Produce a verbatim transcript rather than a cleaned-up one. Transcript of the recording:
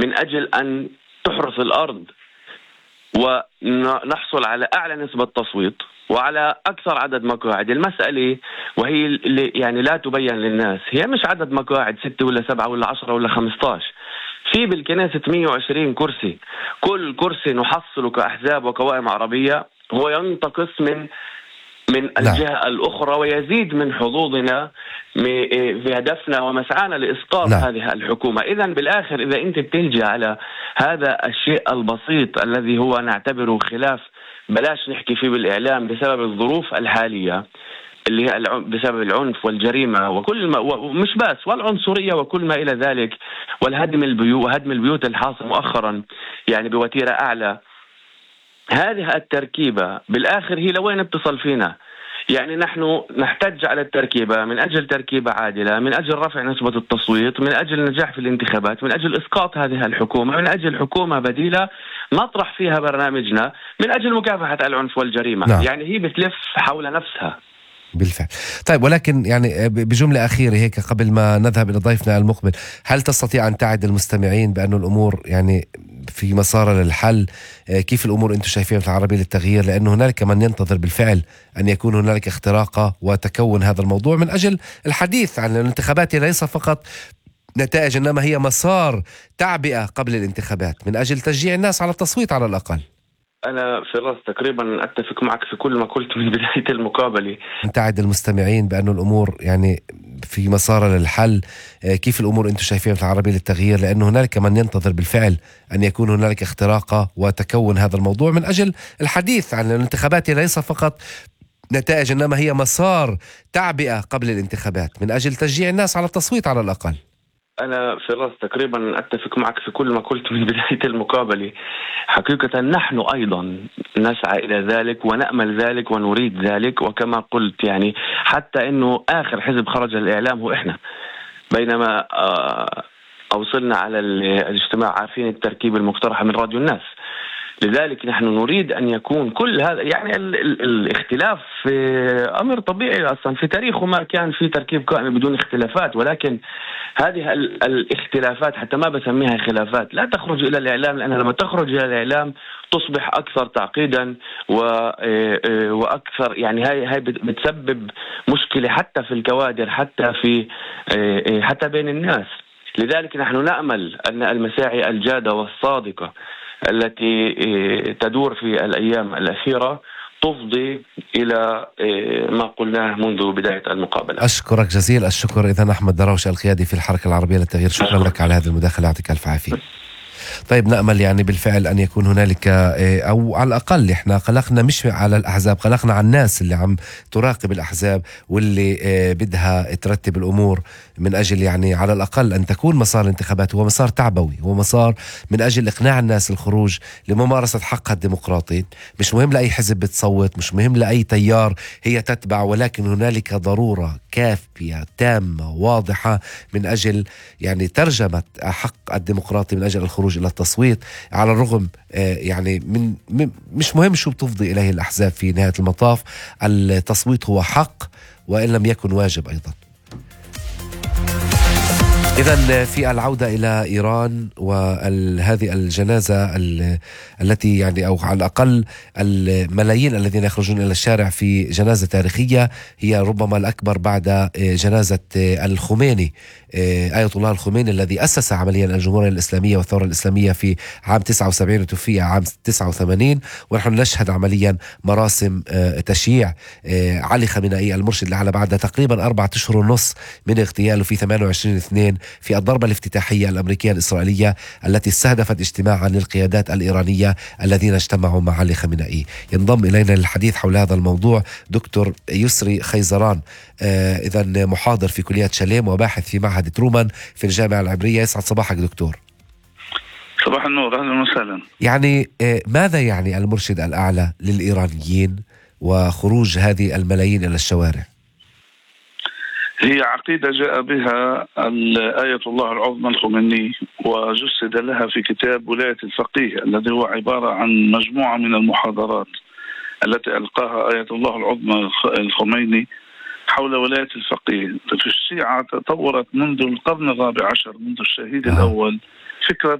من أجل أن تحرث الأرض ونحصل على أعلى نسبة تصويت وعلى أكثر عدد مقاعد. المسألة وهي اللي يعني لا تبين للناس هي مش عدد مقاعد ستة ولا سبعة ولا عشرة ولا خمستاش. في بالكنيسة مئة وعشرين كرسي، كل كرسي نحصله كأحزاب وقوائم عربية هو ينتقص من من الجهة لا. الأخرى ويزيد من حظوظنا في هدفنا ومسعانا لإسقاط لا. هذه الحكومة. إذن بالآخر إذا أنت بتلجأ على هذا الشيء البسيط الذي هو نعتبره خلاف بلاش نحكي فيه بالإعلام بسبب الظروف الحالية اللي هي بسبب العنف والجريمة وكل ما ومش بس والعنصرية وكل ما إلى ذلك والهدم البيوت وهدم البيوت الحاصل مؤخرا يعني بوتيرة أعلى. هذه التركيبة بالآخر هي لوين بتصل فينا؟ يعني نحن نحتج على التركيبة من أجل تركيبة عادلة، من أجل رفع نسبة التصويت، من أجل النجاح في الانتخابات، من أجل إسقاط هذه الحكومة، من أجل حكومة بديلة نطرح فيها برنامجنا، من أجل مكافحة العنف والجريمة. نعم. يعني هي بتلف حول نفسها بالفعل. طيب ولكن يعني بجملة أخيرة هيك قبل ما نذهب إلى ضيفنا المقبل، هل تستطيع أن تعد المستمعين بأن الأمور يعني في مسار للحل؟ كيف الأمور أنتم شايفين في العربية للتغيير؟ لأنه هنالك من ينتظر بالفعل أن يكون هنالك اختراقة وتكون هذا الموضوع من أجل الحديث عن الانتخابات ليس فقط نتائج إنما هي مسار تعبئة قبل الانتخابات من أجل تشجيع الناس على التصويت على الأقل. أنا في الرأس تقريبا أتفق معك في كل ما قلت من بداية المقابلة. تعد المستمعين بأن الأمور يعني في مسار للحل. كيف الأمور أنتم شايفين في العربية للتغيير؟ لأنه هنالك من ينتظر بالفعل أن يكون هنالك اختراقة وتكون هذا الموضوع من أجل الحديث عن الانتخابات ليس فقط نتائج إنما هي مسار تعبئة قبل الانتخابات من أجل تشجيع الناس على التصويت على الأقل. أنا في الرأس تقريبا أتفق معك في كل ما قلت من بداية المقابلة. حقيقة نحن أيضا نسعى إلى ذلك ونأمل ذلك ونريد ذلك، وكما قلت يعني حتى أنه آخر حزب خرج الإعلام هو إحنا، بينما أوصلنا على الاجتماع عارفين التركيب المقترحة من راديو الناس. لذلك نحن نريد أن يكون كل هذا يعني ال ال الاختلاف أمر طبيعي أصلا في تاريخه، ما كان في تركيب قائمة بدون اختلافات، ولكن هذه ال الاختلافات حتى ما بسميها خلافات لا تخرج إلى الإعلام، لأنها لما تخرج إلى الإعلام تصبح أكثر تعقيدا وأكثر يعني هاي هاي بتسبب مشكلة حتى في الكوادر حتى في حتى بين الناس. لذلك نحن نأمل أن المساعي الجادة والصادقة التي تدور في الأيام الأخيرة تفضي إلى ما قلناه منذ بداية المقابلة. أشكرك جزيل الشكر. إذن أحمد دروش القيادي في الحركة العربية للتغيير، شكرا لك على هذه المداخلة، يعطيك ألف عافية. طيب نأمل يعني بالفعل أن يكون هنالك أو على الأقل إحنا قلقنا مش على الأحزاب، قلقنا على الناس اللي عم تراقب الأحزاب واللي بدها ترتب الأمور من أجل يعني على الأقل أن تكون مسار الانتخابات هو مسار تعبوي، هو مسار من أجل إقناع الناس الخروج لممارسة حقها الديمقراطي. مش مهم لأي حزب بتصوت، مش مهم لأي تيار هي تتبع، ولكن هنالك ضرورة كافية تامة واضحة من أجل يعني ترجمة حق الديمقراطي من أجل الخروج إلى التصويت، على الرغم يعني من مش مهم شو بتفضي إليه الأحزاب. في نهاية المطاف التصويت هو حق وإن لم يكن واجب أيضا. إذن في العودة إلى إيران وهذه الجنازة التي يعني أو على الأقل الملايين الذين يخرجون إلى الشارع في جنازة تاريخية هي ربما الأكبر بعد جنازة الخميني، آية الله الخميني الذي أسس عمليا الجمهورية الإسلامية والثورة الإسلامية في عام تسعة وسبعين وتوفي عام تسعة وثمانين، ونحن نشهد عمليا مراسم تشييع علي خامنئي المرشد الأعلى بعد تقريبا أربعة أشهر ونص من اغتياله في ثمانية وعشرين اثنين في الضربة الافتتاحية الأمريكية الإسرائيلية التي استهدفت اجتماعا للقيادات الإيرانية الذين اجتمعوا مع علي خامنئي. ينضم إلينا للحديث حول هذا الموضوع دكتور يسري خيزران، آه إذن محاضر في كلية شاليم وباحث في معهد ترومان في الجامعة العبرية. يسعد صباحك دكتور. صباح النور، أهلا وسهلا. يعني آه ماذا يعني المرشد الأعلى للإيرانيين وخروج هذه الملايين إلى الشوارع؟ هي عقيدة جاء بها آية الله العظمى الخميني وجسد لها في كتاب ولاية الفقيه الذي هو عبارة عن مجموعة من المحاضرات التي ألقاها آية الله العظمى الخميني حول ولاية الفقيه. في الشيعة تطورت منذ القرن الرابع عشر، منذ الشهيد الأول، فكرة